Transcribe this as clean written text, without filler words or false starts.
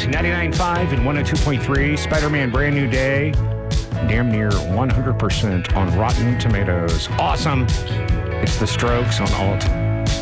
99.5 and 102.3. Spider-Man Brand New Day. Damn near 100% on Rotten Tomatoes. Awesome. It's The Strokes on Alt